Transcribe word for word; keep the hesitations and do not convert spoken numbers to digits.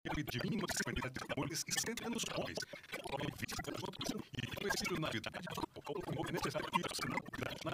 uma idade mínima de cinquenta trabalhadores e cem anos jovens. Ocorre vinte anos e conhecido na verdade, o qual é necessário que o sinal grande